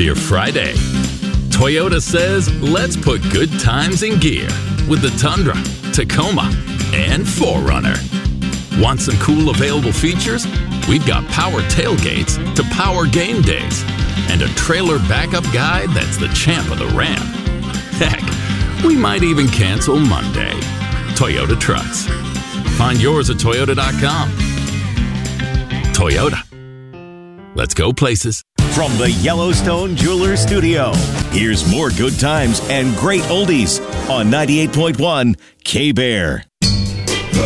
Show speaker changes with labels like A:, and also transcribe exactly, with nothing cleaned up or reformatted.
A: to your Friday. Toyota says, let's put good times in gear with the Tundra, Tacoma, and four runner. Want some cool available features? We've got power tailgates to power game days and a trailer backup guide that's the champ of the ramp. Heck, we might even cancel Monday. Toyota Trucks. Find yours at toyota dot com. Toyota. Let's go places.
B: From the Yellowstone Jewelers Studio, here's more good times and great oldies on ninety-eight point one K-Bear.